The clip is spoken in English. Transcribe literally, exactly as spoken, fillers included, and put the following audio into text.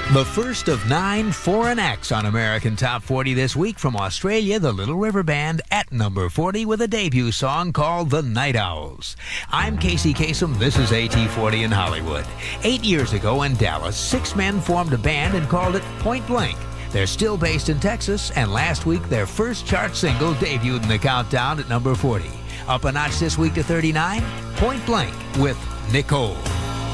The first of nine foreign acts on American Top forty this week. From Australia, the Little River Band at number forty with a debut song called The Night Owls. I'm Casey Kasem. This is A T forty in Hollywood. Eight years ago in Dallas, six men formed a band and called it Point Blank. They're still based in Texas, and last week their first chart single debuted in the countdown at number forty. Up a notch this week to thirty-nine, Point Blank with Nicole.